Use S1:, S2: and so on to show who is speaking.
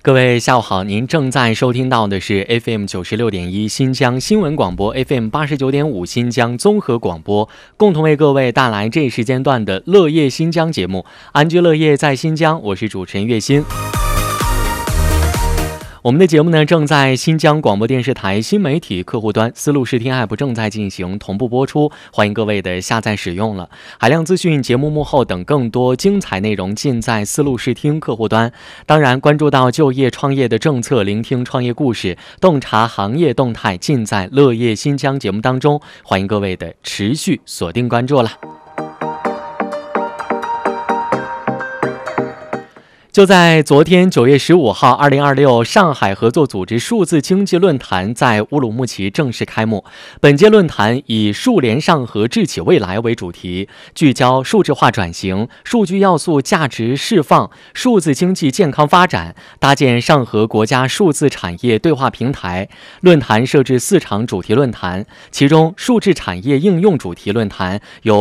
S1: 各位下午好，您正在收听到的是 FM 96.1新疆新闻广播， FM 89.5新疆综合广播，共同为各位带来这一时间段的乐业新疆节目。安居乐业在新疆，我是主持人岳鑫。我们的节目呢，正在新疆广播电视台新媒体客户端丝路视听 App 正在进行同步播出，欢迎各位的下载使用了。海量资讯、节目幕后等更多精彩内容尽在丝路视听客户端。当然，关注到就业创业的政策，聆听创业故事，洞察行业动态，尽在乐业新疆节目当中。欢迎各位的持续锁定关注了。就在昨天9月15号，2026上海合作组织数字经济论坛在乌鲁木齐正式开幕。本届论坛以数联上合智启未来为主题，聚焦数字化转型、数据要素价值释放、数字经济健康发展，搭建上合国家数字产业对话平台。论坛设置4场主题论坛，其中数字产业应用主题论坛由